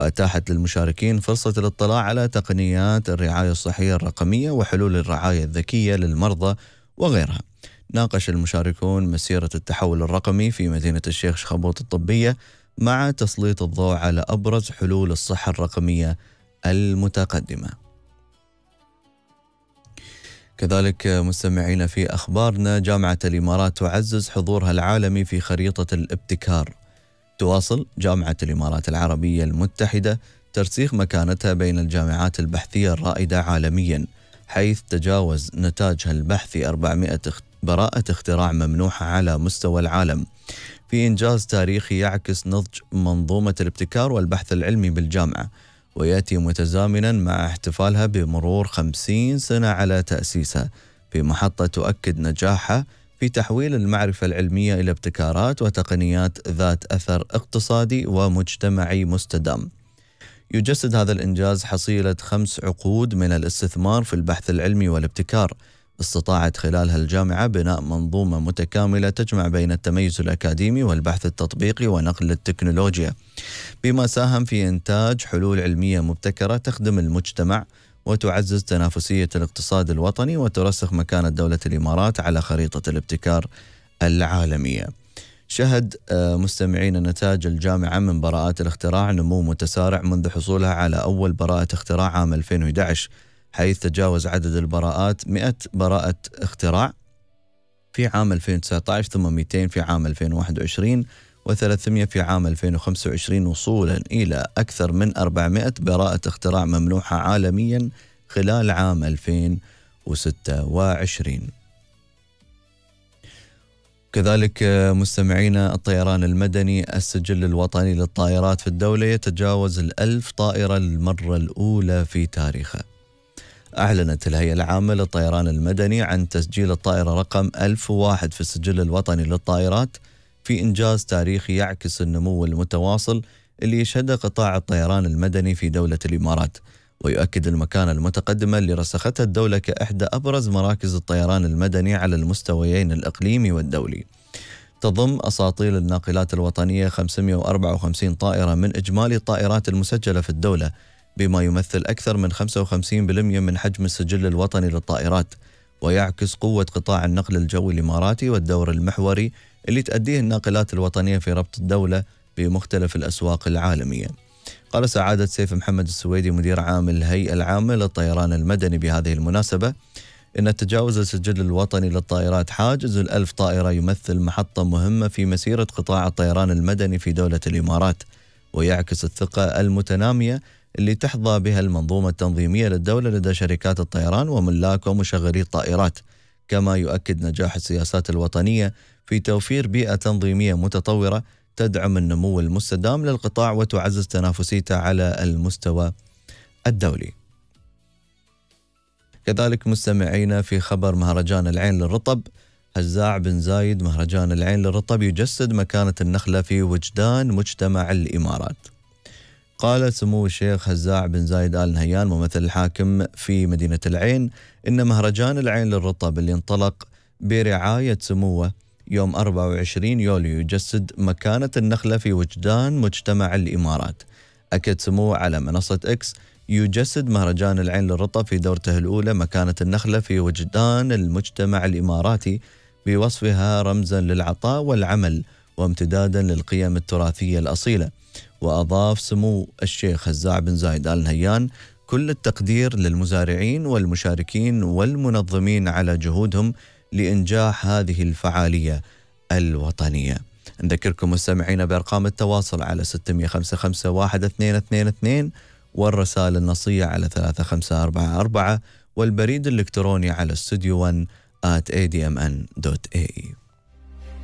وأتاحت للمشاركين فرصة الاطلاع على تقنيات الرعاية الصحية الرقمية وحلول الرعاية الذكية للمرضى وغيرها. ناقش المشاركون مسيرة التحول الرقمي في مدينة الشيخ شخبوط الطبية مع تسليط الضوء على أبرز حلول الصحة الرقمية المتقدمة. كذلك مستمعين في أخبارنا، جامعة الإمارات تعزز حضورها العالمي في خريطة الابتكار. تواصل جامعة الإمارات العربية المتحدة ترسيخ مكانتها بين الجامعات البحثية الرائدة عالميا، حيث تجاوز نتاجها البحثي 400 براءة اختراع ممنوحة على مستوى العالم، في إنجاز تاريخي يعكس نضج منظومة الابتكار والبحث العلمي بالجامعة، ويأتي متزامنا مع احتفالها بمرور 50 سنة على تأسيسها، في محطة تؤكد نجاحها في تحويل المعرفة العلمية إلى ابتكارات وتقنيات ذات أثر اقتصادي ومجتمعي مستدام. يجسد هذا الإنجاز حصيلة 5 عقود من الاستثمار في البحث العلمي والابتكار، استطاعت خلالها الجامعة بناء منظومة متكاملة تجمع بين التميز الأكاديمي والبحث التطبيقي ونقل التكنولوجيا، بما ساهم في إنتاج حلول علمية مبتكرة تخدم المجتمع وتعزز تنافسية الاقتصاد الوطني وترسخ مكانة دولة الإمارات على خريطة الابتكار العالمية. شهد مستمعين نتاج الجامعة من براءات الاختراع نمو متسارع منذ حصولها على أول براءة اختراع عام 2011، حيث تجاوز عدد البراءات 100 براءة اختراع في عام 2019، ثم 200 في عام 2021 و300 في عام 2025، وصولا إلى أكثر من 400 براءة اختراع ممنوحة عالميا خلال عام 2026. كذلك مستمعينا، الطيران المدني السجل الوطني للطائرات في الدولة يتجاوز 1000 طائرة للمرة الأولى في تاريخه. أعلنت الهيئة العامة للطيران المدني عن تسجيل الطائرة رقم 1001 في السجل الوطني للطائرات، في إنجاز تاريخي يعكس النمو المتواصل اللي يشهده قطاع الطيران المدني في دولة الإمارات، ويؤكد المكانة المتقدمة اللي رسختها الدولة كإحدى أبرز مراكز الطيران المدني على المستويين الإقليمي والدولي. تضم أساطيل الناقلات الوطنية 554 طائرة من إجمالي الطائرات المسجلة في الدولة، بما يمثل أكثر من 55% من حجم السجل الوطني للطائرات، ويعكس قوة قطاع النقل الجوي الإماراتي والدور المحوري اللي تؤديه الناقلات الوطنية في ربط الدولة بمختلف الأسواق العالمية. قال سعادة سيف محمد السويدي مدير عام الهيئة العامة للطيران المدني بهذه المناسبة إن تجاوز السجل الوطني للطائرات حاجز 1000 طائرة يمثل محطة مهمة في مسيرة قطاع الطيران المدني في دولة الإمارات، ويعكس الثقة المتنامية اللي تحظى بها المنظومة التنظيمية للدولة لدى شركات الطيران وملاك ومشغلي الطائرات، كما يؤكد نجاح السياسات الوطنية في توفير بيئة تنظيمية متطورة تدعم النمو المستدام للقطاع وتعزز تنافسيته على المستوى الدولي. كذلك مستمعينا في خبر مهرجان العين للرطب، هزاع بن زايد مهرجان العين للرطب يجسد مكانة النخلة في وجدان مجتمع الإمارات. قال سمو الشيخ هزاع بن زايد آل نهيان ممثل الحاكم في مدينة العين إن مهرجان العين للرطب اللي انطلق برعاية سموه يوم 24 يوليو يجسد مكانة النخلة في وجدان مجتمع الإمارات. أكد سموه على منصة إكس يجسد مهرجان العين للرطب في دورته الأولى مكانة النخلة في وجدان المجتمع الإماراتي، بوصفها رمزا للعطاء والعمل وامتدادا للقيم التراثية الأصيلة. وأضاف سمو الشيخ هزاع بن زايد آل نهيان كل التقدير للمزارعين والمشاركين والمنظمين على جهودهم لإنجاح هذه الفعالية الوطنية. نذكركم مستمعين بأرقام التواصل على 605-1222 والرسائل النصية على 3544 والبريد الإلكتروني على studio1@admn.ae.